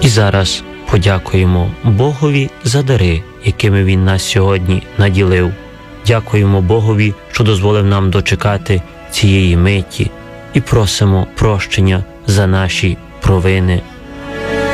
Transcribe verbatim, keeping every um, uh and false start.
І зараз подякуємо Богові за дари, якими Він нас сьогодні наділив. Дякуємо Богові, що дозволив нам дочекати цієї миті, і просимо прощення за наші провини.